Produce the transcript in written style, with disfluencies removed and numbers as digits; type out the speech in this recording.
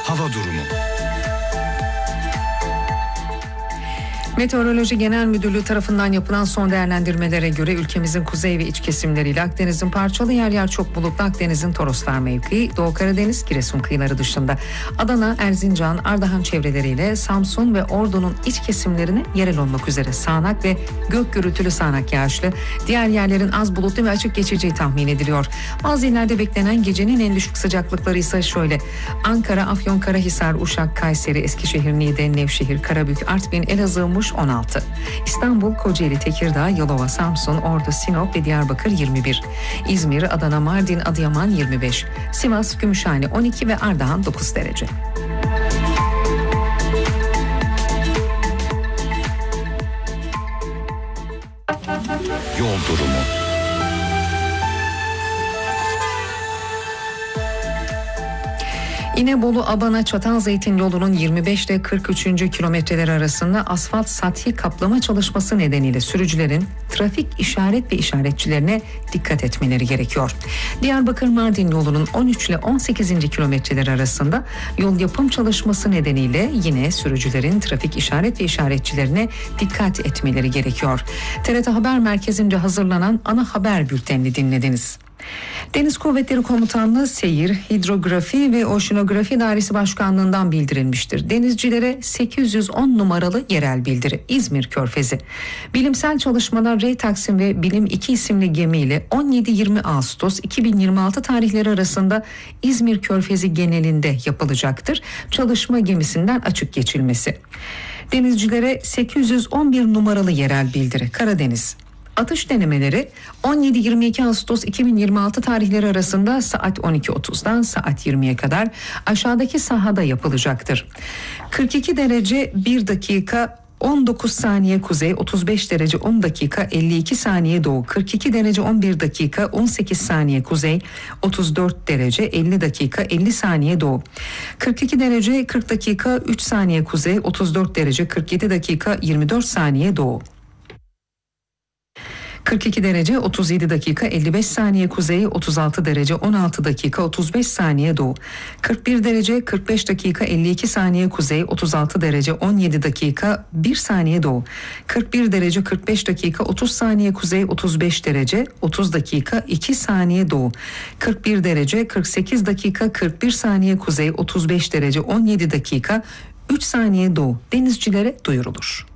hava durumu. Meteoroloji Genel Müdürlüğü tarafından yapılan son değerlendirmelere göre ülkemizin kuzey ve iç kesimleriyle Akdeniz'in parçalı yer yer çok bulutlu, Akdeniz'in Toroslar mevkii, Doğu Karadeniz, Giresun kıyıları dışında Adana, Erzincan, Ardahan çevreleriyle Samsun ve Ordu'nun iç kesimlerine yerel olmak üzere sağanak ve gök gürültülü sağanak yağışlı, diğer yerlerin az bulutlu ve açık geçeceği tahmin ediliyor. Bazı illerde beklenen gecenin en düşük sıcaklıkları ise şöyle: Ankara, Afyonkarahisar, Uşak, Kayseri, Eskişehir, Niğde, Nevşehir, Karabük, Artvin, Elazığ, Muş 16. İstanbul, Kocaeli, Tekirdağ, Yalova, Samsun, Ordu, Sinop ve Diyarbakır 21. İzmir, Adana, Mardin, Adıyaman 25. Sivas, Gümüşhane 12 ve Ardahan 9 derece. Yol durumu. İnebolu-Abana Çatalzeytin yolunun 25 ile 43. kilometreleri arasında asfalt sathi kaplama çalışması nedeniyle sürücülerin trafik işaret ve işaretçilerine dikkat etmeleri gerekiyor. Diyarbakır-Mardin yolunun 13 ile 18. kilometreleri arasında yol yapım çalışması nedeniyle yine sürücülerin trafik işaret ve işaretçilerine dikkat etmeleri gerekiyor. TRT Haber Merkezi'nce hazırlanan ana haber bültenini dinlediniz. Deniz Kuvvetleri Komutanlığı Seyir, Hidrografi ve Oşinografi Dairesi Başkanlığı'ndan bildirilmiştir. Denizcilere 810 numaralı yerel bildiri. İzmir Körfezi. Bilimsel çalışmalar Rey Taksim ve Bilim 2 isimli gemiyle 17-20 Ağustos 2026 tarihleri arasında İzmir Körfezi genelinde yapılacaktır. Çalışma gemisinden açık geçilmesi. Denizcilere 811 numaralı yerel bildiri. Karadeniz. Atış denemeleri 17-22 Ağustos 2026 tarihleri arasında saat 12.30'dan saat 20'ye kadar aşağıdaki sahada yapılacaktır. 42 derece 1 dakika 19 saniye kuzey, 35 derece 10 dakika 52 saniye doğu, 42 derece 11 dakika 18 saniye kuzey, 34 derece 50 dakika 50 saniye doğu, 42 derece 40 dakika 3 saniye kuzey, 34 derece 47 dakika 24 saniye doğu. 42 derece 37 dakika 55 saniye kuzey, 36 derece 16 dakika 35 saniye doğu, 41 derece 45 dakika 52 saniye kuzey, 36 derece 17 dakika 1 saniye doğu, 41 derece 45 dakika 30 saniye kuzey, 35 derece 30 dakika 2 saniye doğu, 41 derece 48 dakika 41 saniye kuzey, 35 derece 17 dakika 3 saniye doğu denizcilere duyurulur.